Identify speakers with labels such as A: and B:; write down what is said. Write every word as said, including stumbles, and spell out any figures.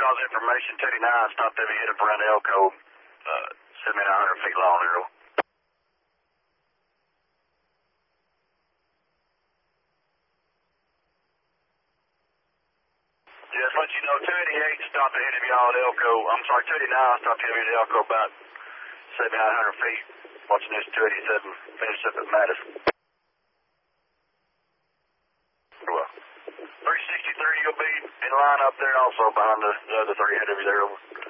A: y'all's information. Teddy nine stopped there and hit up around Elko, uh, seventy-nine hundred feet long arrow. Just let you know, Teddy eight stopped ahead of y'all at Elko. I'm sorry, Teddy nine stopped ahead of Elko about seventy-nine hundred feet. Watching this two eighty-seven finish up at Madison. Well, three sixty-three, you'll be in line up there also behind the, the other three ahead of you there.